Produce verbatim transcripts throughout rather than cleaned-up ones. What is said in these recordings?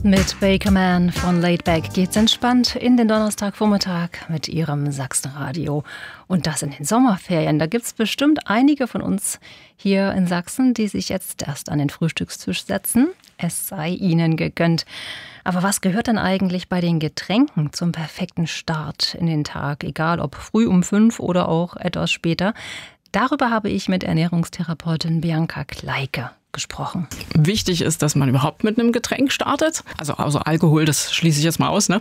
Mit Baker Man von Laidback geht's entspannt in den Donnerstagvormittag mit Ihrem Sachsenradio. Und das in den Sommerferien. Da gibt's bestimmt einige von uns hier in Sachsen, die sich jetzt erst an den Frühstückstisch setzen. Es sei ihnen gegönnt. Aber was gehört denn eigentlich bei den Getränken zum perfekten Start in den Tag? Egal ob früh um fünf oder auch etwas später. Darüber habe ich mit Ernährungstherapeutin Bianca Kleike gesprochen. Wichtig ist, dass man überhaupt mit einem Getränk startet. Also außer Alkohol, das schließe ich jetzt mal aus. Ne?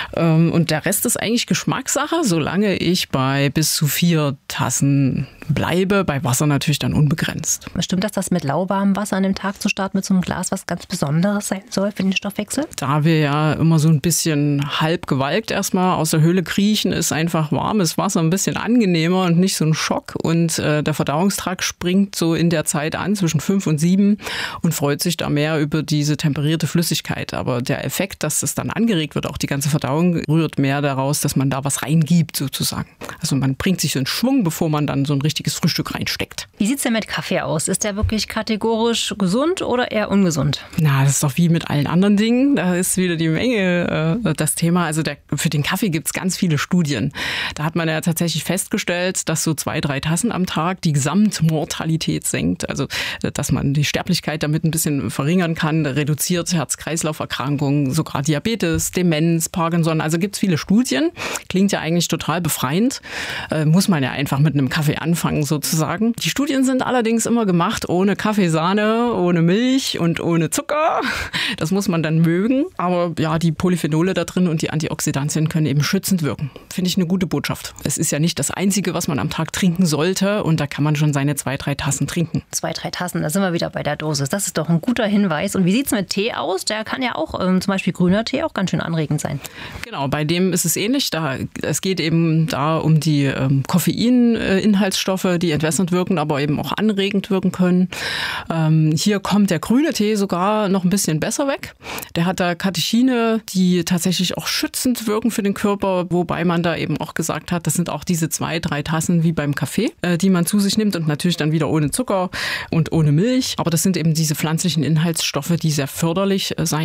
Und der Rest ist eigentlich Geschmackssache, solange ich bei bis zu vier Tassen bleibe. Bei Wasser natürlich dann unbegrenzt. Stimmt das, dass mit lauwarmem Wasser an dem Tag zu starten mit so einem Glas was ganz Besonderes sein soll für den Stoffwechsel? Da wir ja immer so ein bisschen halb gewalkt erstmal aus der Höhle kriechen, ist einfach warmes Wasser ein bisschen angenehmer und nicht so ein Schock. Und äh, der Verdauungstrakt springt so in der Zeit an, zwischen fünf und sieben und freut sich da mehr über diese temperierte Flüssigkeit. Aber der Effekt, dass es dann angeregt wird, auch die ganze Verdauung, rührt mehr daraus, dass man da was reingibt sozusagen. Also man bringt sich so in Schwung, bevor man dann so ein richtiges Frühstück reinsteckt. Wie sieht es denn mit Kaffee aus? Ist der wirklich kategorisch gesund oder eher ungesund? Na, das ist doch wie mit allen anderen Dingen. Da ist wieder die Menge äh, das Thema. Also der, für den Kaffee gibt es ganz viele Studien. Da hat man ja tatsächlich festgestellt, dass so zwei, drei Tassen am Tag die Gesamtmortalität senkt. Also dass man die Sterblichkeit damit ein bisschen verringern kann, reduziert Herz-Kreislauf-Erkrankungen, sogar Diabetes, Demenz, Parkinson. Also gibt es viele Studien. Klingt ja eigentlich total befreiend. Äh, muss man ja einfach mit einem Kaffee anfangen sozusagen. Die Studien sind allerdings immer gemacht ohne Kaffeesahne, ohne Milch und ohne Zucker. Das muss man dann mögen. Aber ja, die Polyphenole da drin und die Antioxidantien können eben schützend wirken. Finde ich eine gute Botschaft. Es ist ja nicht das Einzige, was man am Tag trinken sollte. Und da kann man schon seine zwei, drei Tassen trinken. Zwei, drei Tassen, da sind wir wieder bei der Dosis. Das ist doch ein guter Hinweis. Und wie sieht es mit Tee aus? Der kann ja auch, ähm, zum Beispiel grüner Tee, auch ganz schön anregend sein. Genau, bei dem ist es ähnlich. Da, es geht eben da um die ähm, Koffeininhaltsstoffe, die entwässernd wirken, aber eben auch anregend wirken können. Ähm, hier kommt der grüne Tee sogar noch ein bisschen besser weg. Der hat da Katechine, die tatsächlich auch schützend wirken für den Körper, wobei man da eben auch gesagt hat, das sind auch diese zwei, drei Tassen wie beim Kaffee, äh, die man zu sich nimmt und natürlich dann wieder ohne Zucker und ohne Milch. Aber das sind eben diese pflanzlichen Inhaltsstoffe, die sehr förderlich sein